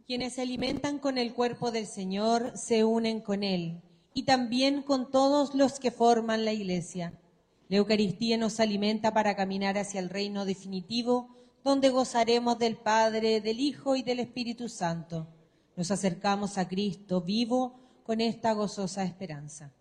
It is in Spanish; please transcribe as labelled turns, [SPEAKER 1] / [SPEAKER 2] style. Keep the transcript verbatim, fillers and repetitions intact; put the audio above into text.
[SPEAKER 1] Quienes se alimentan con el cuerpo del Señor se unen con Él y también con todos los que forman la Iglesia. La Eucaristía nos alimenta para caminar hacia el reino definitivo, donde gozaremos del Padre, del Hijo y del Espíritu Santo. Nos acercamos a Cristo vivo con esta gozosa esperanza.